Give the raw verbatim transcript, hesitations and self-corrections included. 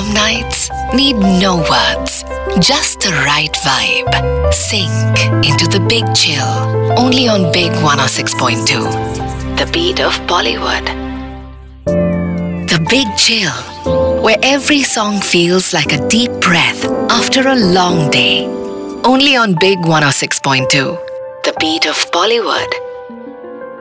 Some nights need no words, just the right vibe. Sink into the big chill, only on Big one oh six point two. The beat of Bollywood. The Big Chill, where every song feels like a deep breath after a long day. Only on Big one oh six point two. The beat of Bollywood.